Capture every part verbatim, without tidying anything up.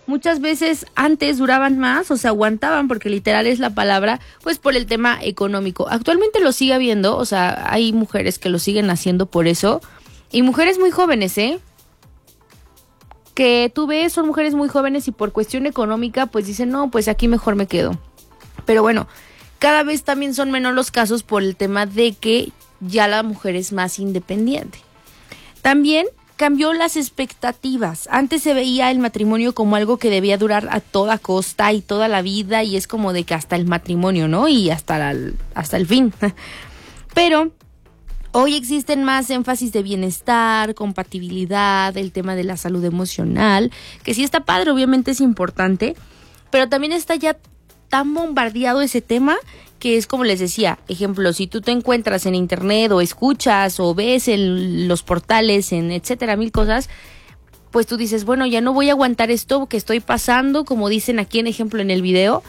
muchas veces antes duraban más o se aguantaban, porque literal es la palabra, pues por el tema económico. Actualmente lo sigue habiendo, o sea, hay mujeres que lo siguen haciendo por eso, y mujeres muy jóvenes, ¿eh? Que tú ves, son mujeres muy jóvenes y por cuestión económica, pues dicen, no, pues aquí mejor me quedo. Pero bueno, cada vez también son menos los casos por el tema de que ya la mujer es más independiente. También cambió las expectativas. Antes se veía el matrimonio como algo que debía durar a toda costa y toda la vida, y es como de que hasta el matrimonio, ¿no? Y hasta, la, hasta el fin. Pero hoy existen más énfasis de bienestar, compatibilidad, el tema de la salud emocional, que sí está padre, obviamente es importante, pero también está ya tan bombardeado ese tema que es como les decía, ejemplo, si tú te encuentras en internet o escuchas o ves en los portales, en etcétera, mil cosas, pues tú dices, bueno, ya no voy a aguantar esto que estoy pasando, como dicen aquí en ejemplo en el video,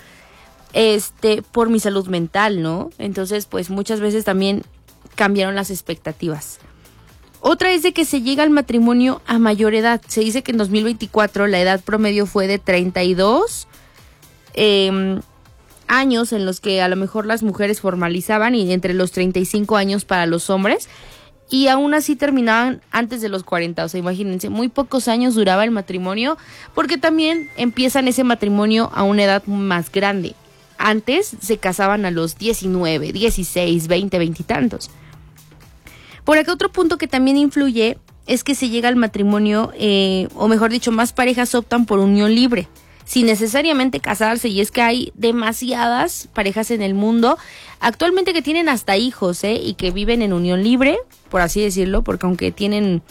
este, por mi salud mental, ¿no? Entonces, pues muchas veces también cambiaron las expectativas. Otra es de que se llega al matrimonio a mayor edad. Se dice que en dos mil veinticuatro la edad promedio fue de treinta y dos eh, años en los que a lo mejor las mujeres formalizaban, y entre los treinta y cinco años para los hombres, y aún así terminaban antes de los cuarenta. O sea, imagínense, muy pocos años duraba el matrimonio, porque también empiezan ese matrimonio a una edad más grande. Antes se casaban a los diecinueve, dieciséis, veinte, veinte y tantos. Por acá otro punto que también influye es que se llega al matrimonio, eh, o mejor dicho, más parejas optan por unión libre, sin necesariamente casarse, y es que hay demasiadas parejas en el mundo actualmente que tienen hasta hijos, ¿eh? Y que viven en unión libre, por así decirlo, porque aunque tienen,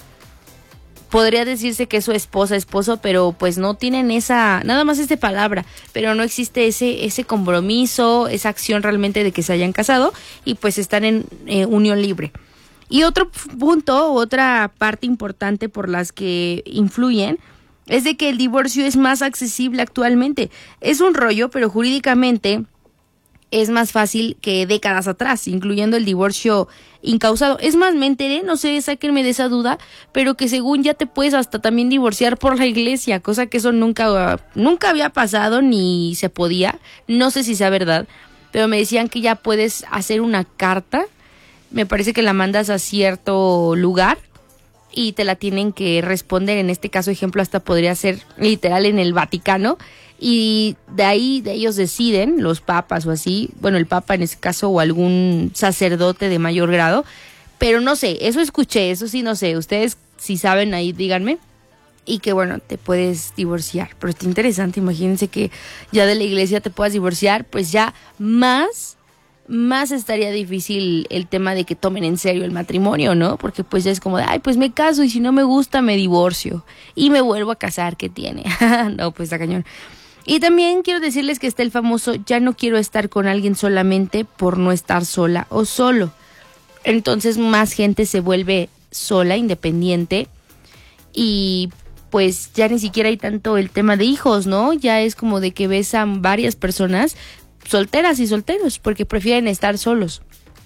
podría decirse que es su esposa, esposo, pero pues no tienen esa, nada más es de palabra, pero no existe ese, ese compromiso, esa acción realmente de que se hayan casado, y pues están en eh, unión libre. Y otro punto, otra parte importante por las que influyen, es de que el divorcio es más accesible actualmente. Es un rollo, pero jurídicamente es más fácil que décadas atrás, incluyendo el divorcio incausado. Es más, me enteré, no sé, sáquenme de esa duda, pero que según ya te puedes hasta también divorciar por la iglesia, cosa que eso nunca, nunca había pasado ni se podía. No sé si sea verdad, pero me decían que ya puedes hacer una carta, me parece que la mandas a cierto lugar, y te la tienen que responder. En este caso, ejemplo, hasta podría ser literal en el Vaticano, y de ahí de ellos deciden, los papas o así, bueno, el papa en ese caso, o algún sacerdote de mayor grado, pero no sé, eso escuché, eso sí no sé, ustedes si saben ahí díganme, y que bueno, te puedes divorciar. Pero está interesante, imagínense que ya de la iglesia te puedas divorciar, pues ya más... más estaría difícil el tema de que tomen en serio el matrimonio, ¿no? Porque pues ya es como de, ay, pues me caso, y si no me gusta me divorcio y me vuelvo a casar, ¿qué tiene? No, pues está cañón. Y también quiero decirles que está el famoso, ya no quiero estar con alguien solamente por no estar sola o solo. Entonces más gente se vuelve sola, independiente, y pues ya ni siquiera hay tanto el tema de hijos, ¿no? Ya es como de que ves a varias personas solteras y solteros porque prefieren estar solos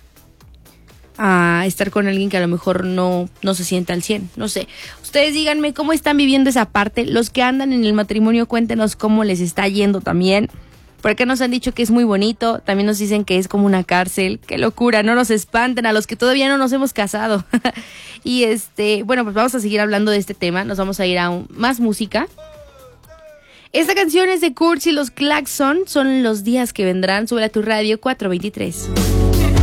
a estar con alguien que a lo mejor no, no se sienta al cien, no sé. Ustedes díganme cómo están viviendo esa parte. Los que andan en el matrimonio, cuéntenos cómo les está yendo también. Por acá nos han dicho que es muy bonito, también nos dicen que es como una cárcel. ¡Qué locura! No nos espanten a los que todavía no nos hemos casado. Y este, bueno, pues vamos a seguir hablando de este tema, nos vamos a ir a un, más música. Esta canción es de Kurtz y los Klaxon, son los días que vendrán. Sube a tu radio cuatro veintitrés.